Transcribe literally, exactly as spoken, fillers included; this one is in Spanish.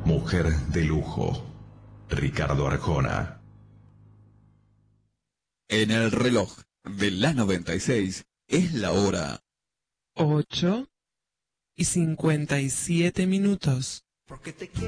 Mujer de lujo. Ricardo Arjona. En el reloj de la noventa y seis es la hora ocho y cincuenta y siete minutos. Porque te